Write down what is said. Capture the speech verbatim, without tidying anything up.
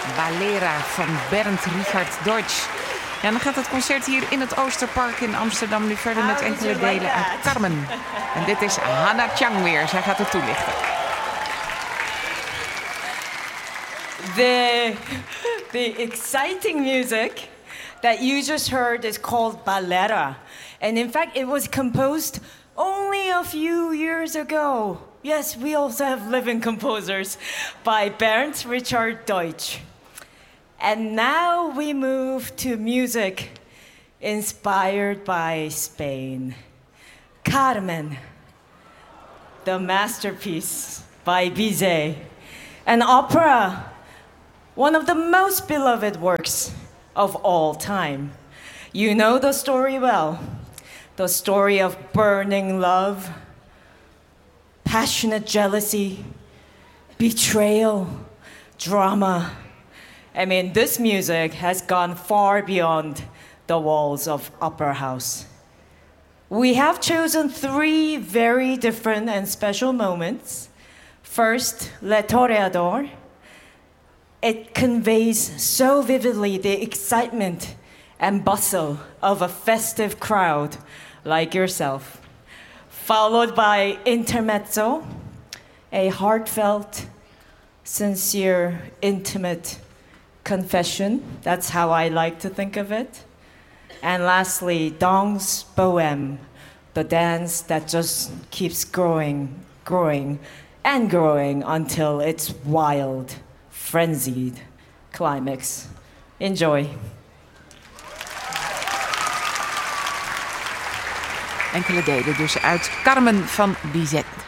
Balera van Bernd Richard Deutsch. Ja, dan gaat het concert hier in het Oosterpark in Amsterdam nu verder met enkele delen uit Carmen. En dit is Hannah Chang weer. Zij gaat het toelichten. The, the exciting music that you just heard is called Balera. And in fact, it was composed only a few years ago. Yes, we also have living composers by Bernd Richard Deutsch. And now we move to music inspired by Spain. Carmen, the masterpiece by Bizet, an opera, one of the most beloved works of all time. You know the story well, the story of burning love, passionate jealousy, betrayal, drama. I mean, this music has gone far beyond the walls of Opera House. We have chosen three very different and special moments. First, Le Toreador. It conveys so vividly the excitement and bustle of a festive crowd like yourself. Followed by Intermezzo, a heartfelt, sincere, intimate confession. That's how I like to think of it. And lastly, Danse Bohème, the dance that just keeps growing, growing, and growing until its wild, frenzied climax. Enjoy. Enkele delen dus uit Carmen van Bizet.